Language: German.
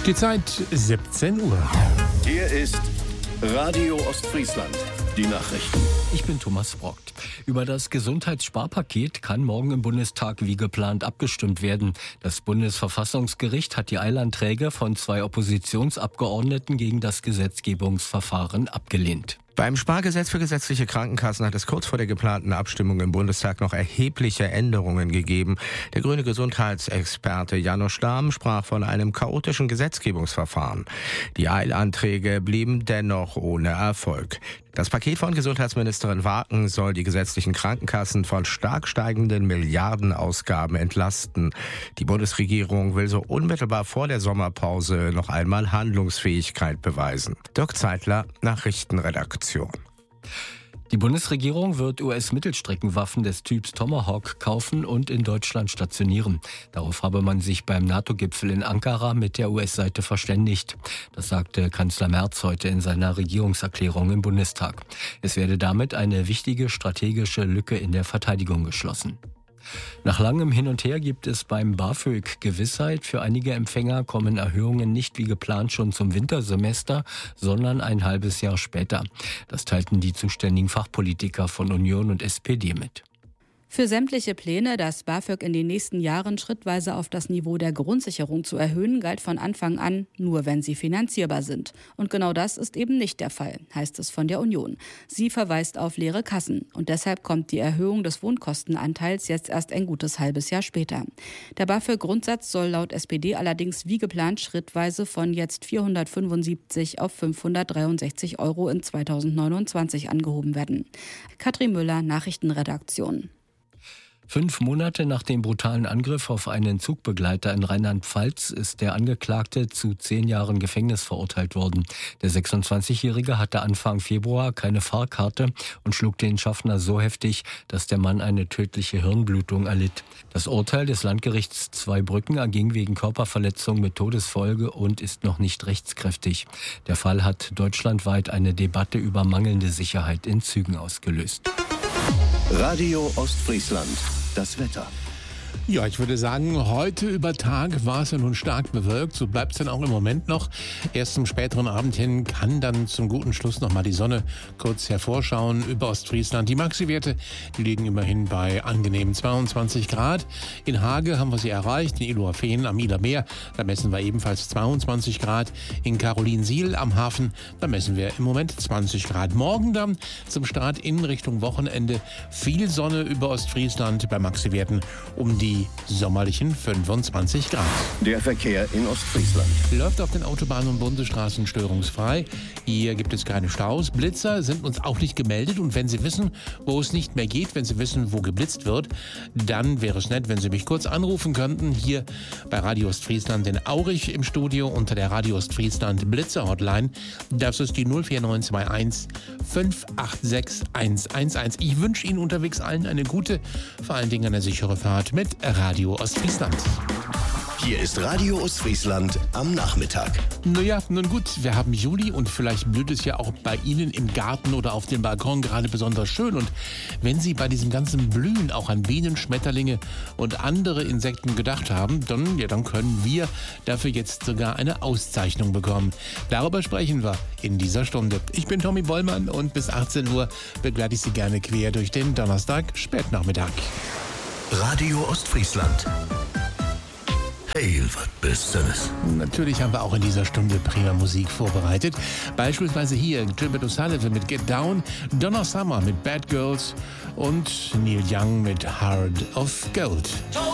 Die Zeit 17 Uhr. Hier ist Radio Ostfriesland. Die Nachrichten. Ich bin Thomas Brockt. Über das Gesundheitssparpaket kann morgen im Bundestag wie geplant abgestimmt werden. Das Bundesverfassungsgericht hat die Eilanträge von 2 Oppositionsabgeordneten gegen das Gesetzgebungsverfahren abgelehnt. Beim Spargesetz für gesetzliche Krankenkassen hat es kurz vor der geplanten Abstimmung im Bundestag noch erhebliche Änderungen gegeben. Der grüne Gesundheitsexperte Janusz Stamm sprach von einem chaotischen Gesetzgebungsverfahren. Die Eilanträge blieben dennoch ohne Erfolg. Das Paket von Gesundheitsministerin Waken soll die gesetzlichen Krankenkassen von stark steigenden Milliardenausgaben entlasten. Die Bundesregierung will so unmittelbar vor der Sommerpause noch einmal Handlungsfähigkeit beweisen. Dirk Zeitler, Nachrichtenredaktion. Die Bundesregierung wird US-Mittelstreckenwaffen des Typs Tomahawk kaufen und in Deutschland stationieren. Darauf habe man sich beim NATO-Gipfel in Ankara mit der US-Seite verständigt. Das sagte Kanzler Merz heute in seiner Regierungserklärung im Bundestag. Es werde damit eine wichtige strategische Lücke in der Verteidigung geschlossen. Nach langem Hin und Her gibt es beim BAföG Gewissheit. Für einige Empfänger kommen Erhöhungen nicht wie geplant schon zum Wintersemester, sondern ein halbes Jahr später. Das teilten die zuständigen Fachpolitiker von Union und SPD mit. Für sämtliche Pläne, das BAföG in den nächsten Jahren schrittweise auf das Niveau der Grundsicherung zu erhöhen, galt von Anfang an, nur wenn sie finanzierbar sind. Und genau das ist eben nicht der Fall, heißt es von der Union. Sie verweist auf leere Kassen. Und deshalb kommt die Erhöhung des Wohnkostenanteils jetzt erst ein gutes halbes Jahr später. Der BAföG-Grundsatz soll laut SPD allerdings wie geplant schrittweise von jetzt 475 auf 563 € in 2029 angehoben werden. Katrin Müller, Nachrichtenredaktion. 5 Monate nach dem brutalen Angriff auf einen Zugbegleiter in Rheinland-Pfalz ist der Angeklagte zu 10 Jahren Gefängnis verurteilt worden. Der 26-Jährige hatte Anfang Februar keine Fahrkarte und schlug den Schaffner so heftig, dass der Mann eine tödliche Hirnblutung erlitt. Das Urteil des Landgerichts Zweibrücken erging wegen Körperverletzung mit Todesfolge und ist noch nicht rechtskräftig. Der Fall hat deutschlandweit eine Debatte über mangelnde Sicherheit in Zügen ausgelöst. Radio Ostfriesland. Das Wetter. Ja, ich würde sagen, heute über Tag war es ja nun stark bewölkt. So bleibt es dann auch im Moment noch. Erst zum späteren Abend hin kann dann zum guten Schluss noch mal die Sonne kurz hervorschauen über Ostfriesland. Die Maxi-Werte liegen immerhin bei angenehmen 22 Grad. In Hage haben wir sie erreicht, in Illoerfehn am Edermeer. Da messen wir ebenfalls 22 Grad. In Karolinsiel am Hafen, da messen wir im Moment 20 Grad. Morgen dann zum Start in Richtung Wochenende viel Sonne über Ostfriesland bei Maxi-Werten um die sommerlichen 25 Grad. Der Verkehr in Ostfriesland Läuft auf den Autobahnen und Bundesstraßen störungsfrei. Hier gibt es keine Staus. Blitzer sind uns auch nicht gemeldet. Und wenn Sie wissen, wo es nicht mehr geht, wenn Sie wissen, wo geblitzt wird, dann wäre es nett, wenn Sie mich kurz anrufen könnten. Hier bei Radio Ostfriesland in Aurich im Studio unter der Radio Ostfriesland Blitzer Hotline. Das ist die 04921 586 111. Ich wünsche Ihnen unterwegs allen eine gute, vor allen Dingen eine sichere Fahrt mit Radio Ostfriesland. Hier ist Radio Ostfriesland am Nachmittag. Naja, nun gut, wir haben Juli und vielleicht blüht es ja auch bei Ihnen im Garten oder auf dem Balkon gerade besonders schön. Und wenn Sie bei diesem ganzen Blühen auch an Bienen, Schmetterlinge und andere Insekten gedacht haben, dann können wir dafür jetzt sogar eine Auszeichnung bekommen. Darüber sprechen wir in dieser Stunde. Ich bin Tommy Bollmann und bis 18 Uhr begleite ich Sie gerne quer durch den Donnerstag Spätnachmittag. Radio Ostfriesland. Hey, was bist du das? Natürlich haben wir auch in dieser Stunde prima Musik vorbereitet. Beispielsweise hier Gilbert O'Sullivan mit Get Down, Donna Summer mit Bad Girls und Neil Young mit Heart of Gold.